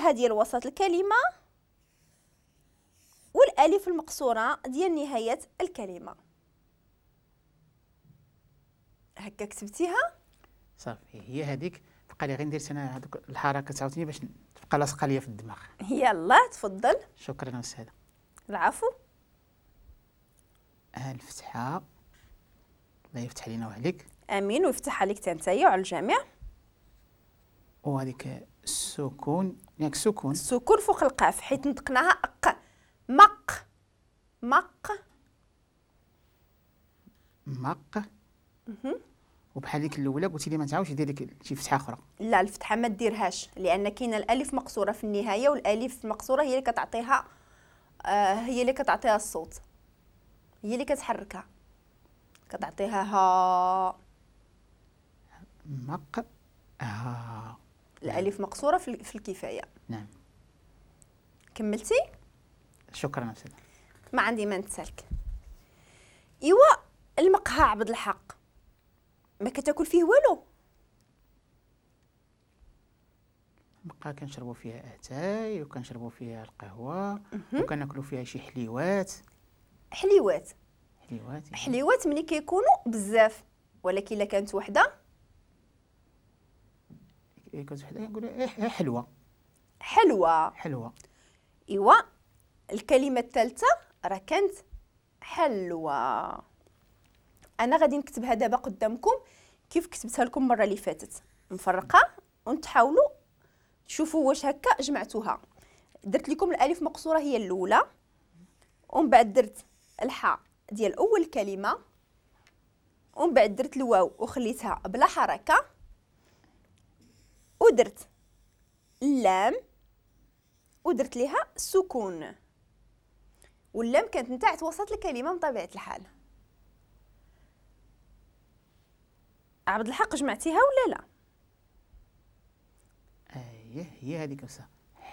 الها ديال وسط الكلمه والالف المقصوره ديال نهايه الكلمه. هكا كتبتيها؟ صافي هي هذيك. بقى لي غير ندير انا هذوك الحركات عاوتاني باش تبقى لاصقه ليا في الدماغ. يلا تفضل. شكرا استاذه. العفو. الفتحه، الله يفتح علينا وعليك. امين ويفتح عليك تنتايا وعلى الجميع. وهذيك السكون، ياك السكون السكون فوق القاف حيت نطقناها اق. مق مق مق. وبحال ديك الاولى قلتي لي ما تعاودش دير ديك شي فتحه اخرى. لا الفتحه ما ديرهاش لان كاينه الالف مقصوره في النهايه والالف المقصوره هي اللي كتعطيها هي اللي كتعطيها الصوت، هي اللي كتحركها كتعطيها ها. مق ها. الالف مقصوره في الكفايه. نعم. كملتي؟ شكرا استاذه. ما عندي ما نتسالك. ايوا المقهى عبد الحق ما كتاكل فيه والو. بقى كنشربوا فيها اتاي وكنشربوا فيها القهوه وكناكلوا فيها شي حليوات. حليوات حليوات حليوات ملي كيكونوا بزاف، ولكن الا كانت وحده كنت وحده كنقول حلوه. حلوه. حلوه. ايوا الكلمه الثالثه راه كانت حلوه. انا غادي نكتبها دابا قدامكم كيف كتبتها لكم المره اللي فاتت مفرقه، وتحاولوا تشوفوا واش هكا جمعتوها. درت لكم الالف مقصوره هي الاولى، ومن بعد درت الحاء ديال اول كلمه، ومن بعد درت الواو وخليتها بلا حركه، ودرت اللام ودرت ليها سكون، واللام كانت نتاع وسط الكلمه بطبيعه الحال. عبد الحق جمعتيها ولا لا؟ هي هذيك بصح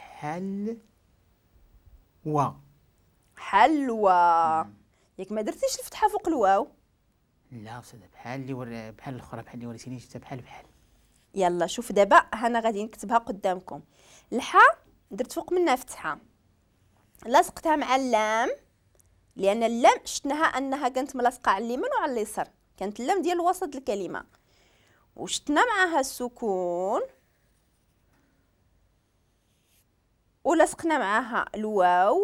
حلوة. ياك ما درتيش الفتحه فوق الواو؟ لا استاذه بحال بحال الاخرى، بحال اللي وريتيني شتا بحال. يلا شوف دابا انا غادي نكتبها قدامكم. الحاء درت فوق منها فتحه، لصقتها مع اللام لان اللام شفناها انها كانت ملصقه على اليمين وعلى اليسار، كانت اللام ديال وسط الكلمه، وشتنا معاها السكون ولصقنا معاها الواو،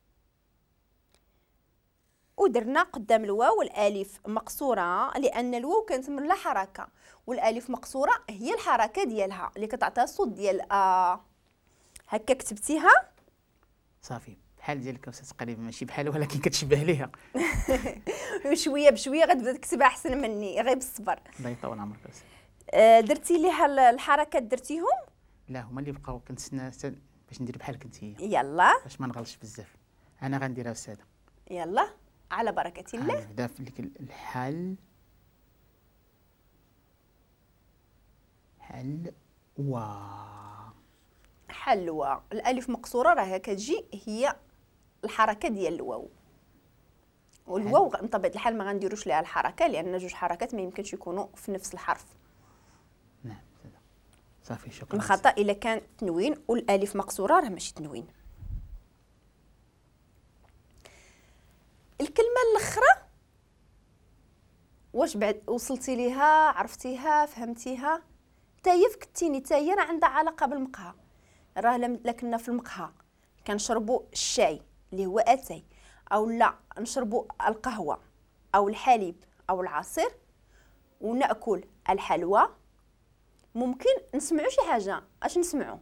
ودرنا قدام الواو الالف مقصوره لان الواو كانت من لا حركه، والالف مقصوره هي الحركه ديالها اللي كتعطيها الصوت ديال هكا كتبتيها؟ صافي بحال ديالك تقريبا، ماشي بحال ولكن كتشبه ليها. شويه بشويه غتبدا تكتبها احسن مني، غير بالصبر. الله يطول عمرك. درتي ليها الحركات درتيهم؟ لا هما اللي بقاو كنتسنى باش ندير بحال كنت هي، يلا باش ما نغلطش بزاف. انا غنديرها استاذه. يلا على بركه الله. نبدا في ديك الحل حلوة. الالف مقصوره راه كتجي هي الحركه ديال الواو، والواو بطبيعه الحال ما غنديروش ليها الحركه لان جوج حركات ما يمكنش يكونوا في نفس الحرف. نعم صافي شكرا. الخطا الا كان تنوين والالف مقصوره راه ماشي تنوين. الكلمه الاخرى واش بعد وصلتي ليها؟ عرفتيها؟ فهمتيها؟ تاهي فكرتيني، تاهي راه عندها علاقه بالمقهى. راه لكنا في المقهى كنشربوا الشاي اللي هو اتاي، او لا نشربوا القهوه او الحليب او العصير، وناكل الحلوى. ممكن نسمعوا شي حاجه. اش نسمعوا؟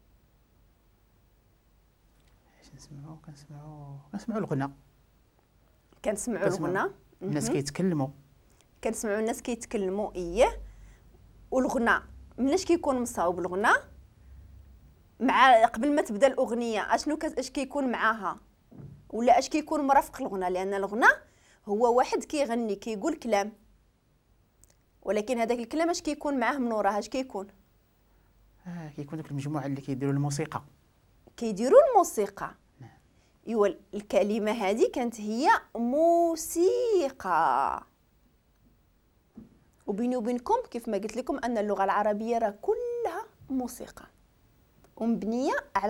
كنسمعوا الغنى. كنسمعوا الغنى. الناس كيتكلموا. كنسمعوا الناس كيتكلموا والغنى مناش كيكون مصاوب الغنى مع قبل ما تبدا الاغنيه اش كيكون معاها، ولا اش كيكون مرافق الغنى، لان الغنى هو واحد كيغني كيقول كلام، ولكن هذاك الكلام اش كيكون معاه من وراه؟ اش كيكون؟ كيكون ديك المجموعه اللي كيديروا الموسيقى. كيديروا الموسيقى. ايوا الكلمه هذه كانت هي موسيقى. وبيني وبينكم كيف ما قلت لكم ان اللغه العربيه راه كلها موسيقى ومبنيه على